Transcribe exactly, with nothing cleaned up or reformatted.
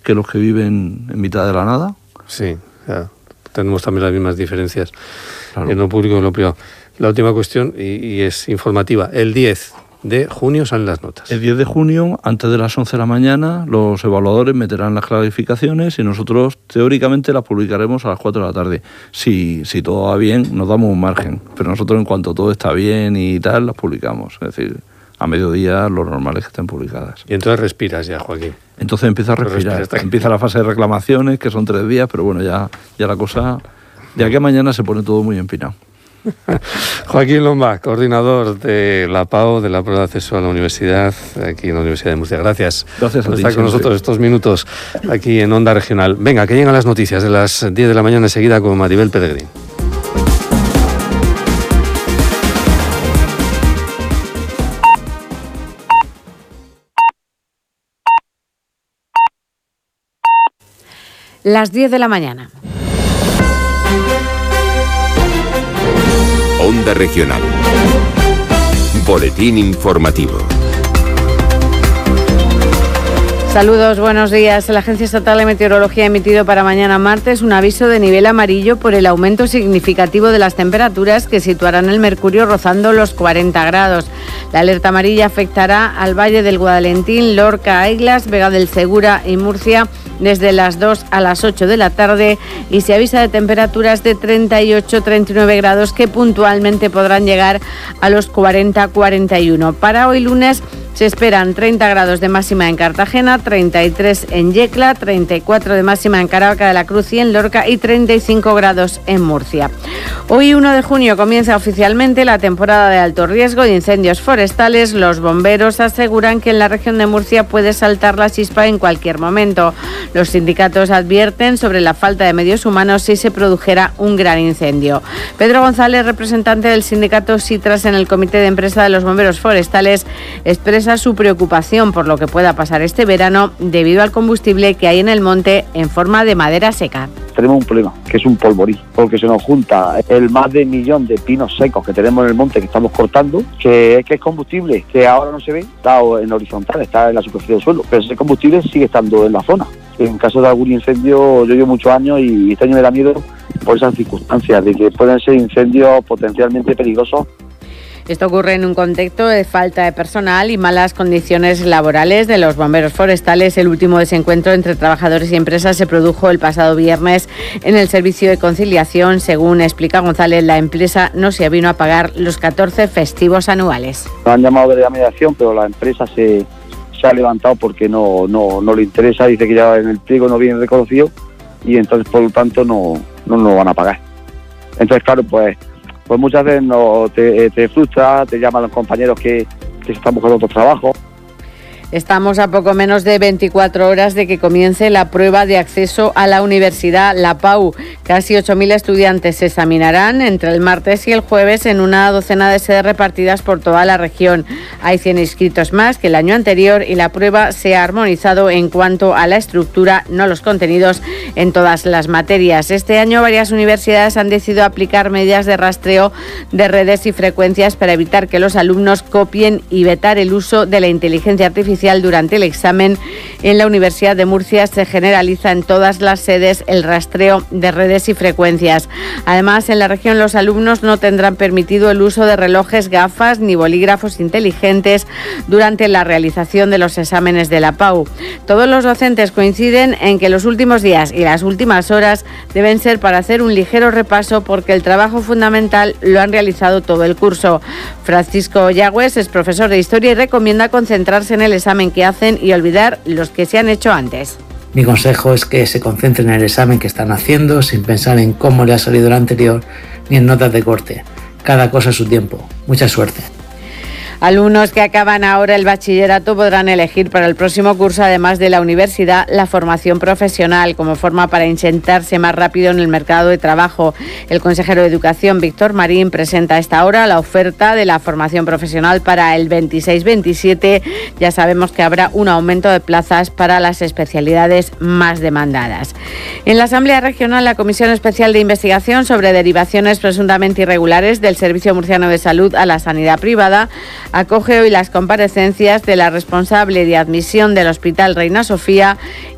que los que viven en mitad de la nada. Sí, ya. Tenemos también las mismas diferencias Claro. en lo público y en lo privado. La última cuestión, y, y es informativa, el diez de junio salen las notas. El diez de junio, antes de las once de la mañana, los evaluadores meterán las clarificaciones y nosotros teóricamente las publicaremos a las cuatro de la tarde. Si, si todo va bien, nos damos un margen, pero nosotros en cuanto todo está bien y tal, las publicamos. Es decir, a mediodía lo normal es que estén publicadas. Y entonces respiras ya, Joaquín. Entonces empieza a respirar, empieza la fase de reclamaciones, que son tres días, pero bueno, ya, ya la cosa, de aquí a mañana se pone todo muy empinado. Joaquín Lomba, coordinador de la P A U, de la prueba de acceso a la universidad, aquí en la Universidad de Murcia. Gracias, Gracias por a ti, estar con siempre. nosotros estos minutos aquí en Onda Regional. Venga, que llegan las noticias de las diez de la mañana enseguida con Maribel Peregrín. Las diez de la mañana. Onda Regional. Boletín informativo. Saludos, buenos días. La Agencia Estatal de Meteorología ha emitido para mañana martes un aviso de nivel amarillo por el aumento significativo de las temperaturas que situarán el mercurio rozando los cuarenta grados. La alerta amarilla afectará al Valle del Guadalentín, Lorca, Aiglas, Vega del Segura y Murcia desde las dos a las ocho de la tarde y se avisa de temperaturas de treinta y ocho a treinta y nueve grados que puntualmente podrán llegar a los cuarenta a cuarenta y uno. Para hoy lunes se esperan treinta grados de máxima en Cartagena, treinta y tres en Yecla, treinta y cuatro de máxima en Caravaca de la Cruz y en Lorca y treinta y cinco grados en Murcia. Hoy, uno de junio, comienza oficialmente la temporada de alto riesgo de incendios forestales. Los bomberos aseguran que en la región de Murcia puede saltar la chispa en cualquier momento. Los sindicatos advierten sobre la falta de medios humanos si se produjera un gran incendio. Pedro González, representante del sindicato Sitras en el Comité de Empresa de los Bomberos Forestales, expresa su preocupación por lo que pueda pasar este verano debido al combustible que hay en el monte en forma de madera seca. Tenemos un problema, que es un polvorín, porque se nos junta el más de millón de pinos secos que tenemos en el monte que estamos cortando, que, que es combustible, que ahora no se ve, está en horizontal, está en la superficie del suelo, pero ese combustible sigue estando en la zona. En caso de algún incendio, yo llevo muchos años y este año me da miedo por esas circunstancias, de que pueden ser incendios potencialmente peligrosos. Esto ocurre en un contexto de falta de personal y malas condiciones laborales de los bomberos forestales. El último desencuentro entre trabajadores y empresas se produjo el pasado viernes en el servicio de conciliación. Según explica González, la empresa no se avino a pagar los catorce festivos anuales. Nos han llamado de la mediación, pero la empresa se, se ha levantado porque no, no, no le interesa. Dice que ya en el pliego no viene reconocido y entonces, por lo tanto, no, no nos van a pagar. Entonces, claro, pues... Pues muchas veces no, te, te frustra, te llaman los compañeros que, que están buscando otro trabajo. Estamos a poco menos de veinticuatro horas de que comience la prueba de acceso a la universidad, la P A U. Casi ocho mil estudiantes se examinarán entre el martes y el jueves en una docena de sedes repartidas por toda la región. Hay cien inscritos más que el año anterior y la prueba se ha armonizado en cuanto a la estructura, no los contenidos, en todas las materias. Este año varias universidades han decidido aplicar medidas de rastreo de redes y frecuencias para evitar que los alumnos copien y vetar el uso de la inteligencia artificial durante el examen. En la Universidad de Murcia se generaliza en todas las sedes el rastreo de redes y frecuencias. Además, en la región los alumnos no tendrán permitido el uso de relojes, gafas ni bolígrafos inteligentes durante la realización de los exámenes de la P A U. Todos los docentes coinciden en que los últimos días y las últimas horas deben ser para hacer un ligero repaso porque el trabajo fundamental lo han realizado todo el curso. Francisco Yagües es profesor de Historia y recomienda concentrarse en el examen que hacen y olvidar los que se han hecho antes. Mi consejo es que se concentren en el examen que están haciendo sin pensar en cómo le ha salido el anterior ni en notas de corte. Cada cosa a su tiempo. Mucha suerte. Alumnos que acaban ahora el bachillerato podrán elegir para el próximo curso, además de la universidad, la formación profesional como forma para insertarse más rápido en el mercado de trabajo. El consejero de Educación, Víctor Marín, presenta a esta hora la oferta de la formación profesional para el veintiséis veintisiete. Ya sabemos que habrá un aumento de plazas para las especialidades más demandadas. En la Asamblea Regional, la Comisión Especial de Investigación sobre derivaciones presuntamente irregulares del Servicio Murciano de Salud a la sanidad privada acoge hoy las comparecencias de la responsable de admisión del Hospital Reina Sofía